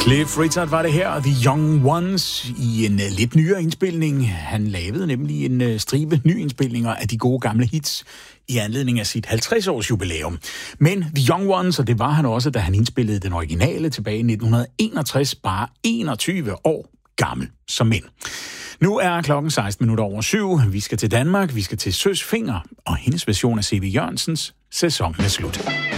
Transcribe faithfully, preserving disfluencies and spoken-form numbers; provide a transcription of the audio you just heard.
Cliff Richard var det her, The Young Ones, i en uh, lidt nyere indspilning. Han lavede nemlig en uh, stribe nyindspilninger af de gode gamle hits i anledning af sit halvtreds års jubilæum. Men The Young Ones, og det var han også, da han indspillede den originale tilbage i nitten enogtres, bare enogtyve år gammel som mænd. Nu er klokken seksten minutter over syv. Vi skal til Danmark, vi skal til Søs Fenger, og hendes version af C V Jørgensens Sæson er slut.